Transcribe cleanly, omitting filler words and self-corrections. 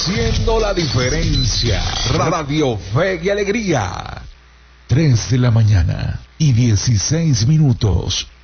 haciendo la diferencia. Radio Fe y Alegría. 3 de la mañana y 16 minutos.